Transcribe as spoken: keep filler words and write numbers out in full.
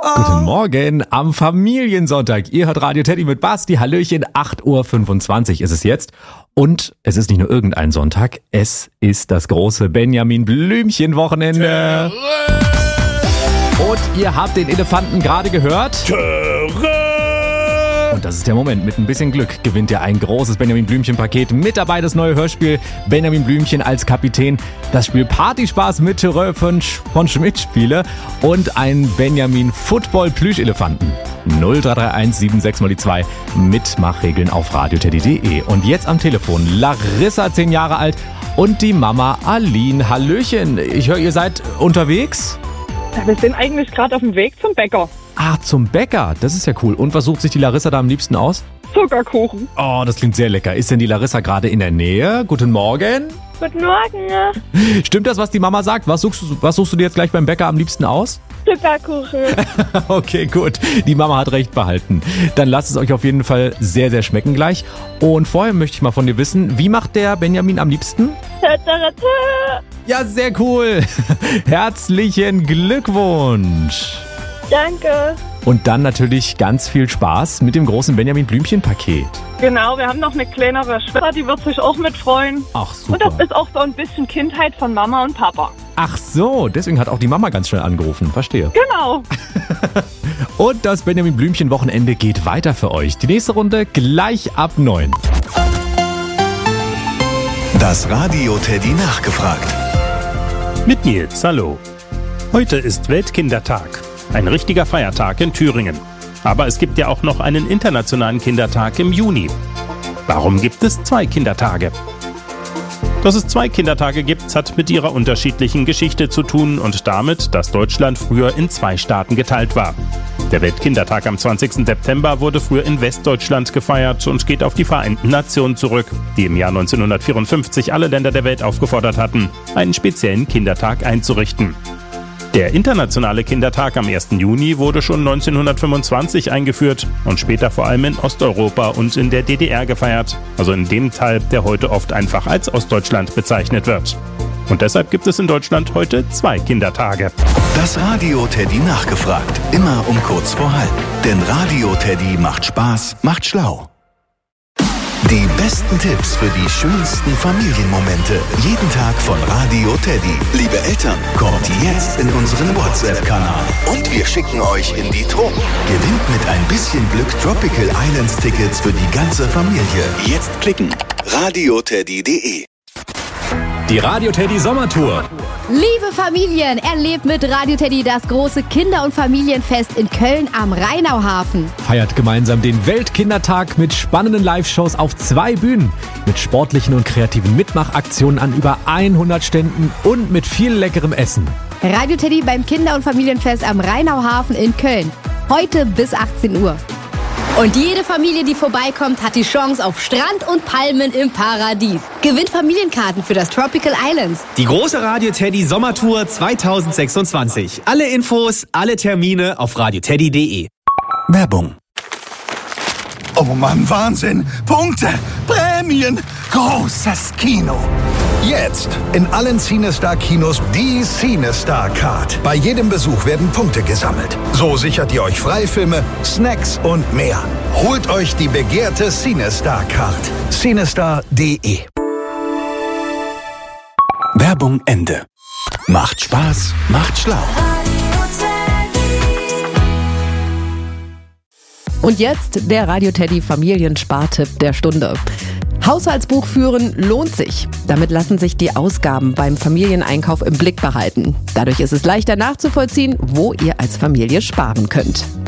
Guten Morgen am Familiensonntag. Ihr hört Radio Teddy mit Basti. Hallöchen, acht Uhr fünfundzwanzig ist es jetzt. Und es ist nicht nur irgendein Sonntag, es ist das große Benjamin-Blümchen-Wochenende. Und ihr habt den Elefanten gerade gehört. Und das ist der Moment. Mit ein bisschen Glück gewinnt ihr ein großes Benjamin-Blümchen-Paket. Mit dabei das neue Hörspiel Benjamin Blümchen als Kapitän. Das Spiel Partyspaß mit Terreur von, Sch- von Schmidt-Spiele. Und ein Benjamin-Football-Plüschelefanten. null drei drei eins sieben sechs mal die zwei. Mitmachregeln auf radioteddy punkt de. Und jetzt am Telefon Larissa, zehn Jahre alt. Und die Mama Aline. Hallöchen. Ich höre, ihr seid unterwegs? Wir sind eigentlich gerade auf dem Weg zum Bäcker. Ah, zum Bäcker. Das ist ja cool. Und was sucht sich die Larissa da am liebsten aus? Zuckerkuchen. Oh, das klingt sehr lecker. Ist denn die Larissa gerade in der Nähe? Guten Morgen. Guten Morgen. Stimmt das, was die Mama sagt? Was suchst du, was suchst du dir jetzt gleich beim Bäcker am liebsten aus? Zuckerkuchen. Okay, gut. Die Mama hat recht behalten. Dann lasst es euch auf jeden Fall sehr, sehr schmecken gleich. Und vorher möchte ich mal von dir wissen, wie macht der Benjamin am liebsten? Ja, sehr cool. Herzlichen Glückwunsch. Danke. Und dann natürlich ganz viel Spaß mit dem großen Benjamin-Blümchen-Paket. Genau, wir haben noch eine kleinere Schwester, die wird sich auch mit freuen. Ach, super. Und das ist auch so ein bisschen Kindheit von Mama und Papa. Ach so, deswegen hat auch die Mama ganz schnell angerufen. Verstehe. Genau. Und das Benjamin-Blümchen-Wochenende geht weiter für euch. Die nächste Runde gleich ab neun. Das Radio Teddy nachgefragt. Mit Nils, hallo. Heute ist Weltkindertag. Ein richtiger Feiertag in Thüringen. Aber es gibt ja auch noch einen internationalen Kindertag im Juni. Warum gibt es zwei Kindertage? Dass es zwei Kindertage gibt, hat mit ihrer unterschiedlichen Geschichte zu tun und damit, dass Deutschland früher in zwei Staaten geteilt war. Der Weltkindertag am zwanzigsten September wurde früher in Westdeutschland gefeiert und geht auf die Vereinten Nationen zurück, die im Jahr neunzehnhundertvierundfünfzig alle Länder der Welt aufgefordert hatten, einen speziellen Kindertag einzurichten. Der internationale Kindertag am ersten Juni wurde schon neunzehnhundertfünfundzwanzig eingeführt und später vor allem in Osteuropa und in der D D R gefeiert, also in dem Teil, der heute oft einfach als Ostdeutschland bezeichnet wird. Und deshalb gibt es in Deutschland heute zwei Kindertage. Das Radio Teddy nachgefragt. Immer um kurz vor halb. Denn Radio Teddy macht Spaß, macht schlau. Die besten Tipps für die schönsten Familienmomente. Jeden Tag von Radio Teddy. Liebe Eltern, kommt jetzt in unseren WhatsApp-Kanal. Und wir schicken euch in die Tropen. Gewinnt mit ein bisschen Glück Tropical Islands Tickets für die ganze Familie. Jetzt klicken. radioteddy punkt de. Die Radio Teddy Sommertour. Liebe Familien, erlebt mit Radio Teddy das große Kinder- und Familienfest in Köln am Rheinauhafen. Feiert gemeinsam den Weltkindertag mit spannenden Live-Shows auf zwei Bühnen, mit sportlichen und kreativen Mitmachaktionen an über hundert Ständen und mit viel leckerem Essen. Radio Teddy beim Kinder- und Familienfest am Rheinauhafen in Köln. Heute bis achtzehn Uhr. Und jede Familie, die vorbeikommt, hat die Chance auf Strand und Palmen im Paradies. Gewinnt Familienkarten für das Tropical Islands. Die große Radio Teddy Sommertour zweitausendsechsundzwanzig. Alle Infos, alle Termine auf radioteddy punkt de. Werbung. Oh Mann, Wahnsinn! Punkte! Prämien! Großes Kino! Jetzt in allen CineStar-Kinos die CineStar-Card. Bei jedem Besuch werden Punkte gesammelt. So sichert ihr euch Freifilme, Snacks und mehr. Holt euch die begehrte CineStar-Card. cinestar punkt de. Werbung Ende. Macht Spaß, macht schlau. Und jetzt der Radio Teddy Familienspartipp der Stunde. Haushaltsbuch führen lohnt sich. Damit lassen sich die Ausgaben beim Familieneinkauf im Blick behalten. Dadurch ist es leichter nachzuvollziehen, wo ihr als Familie sparen könnt.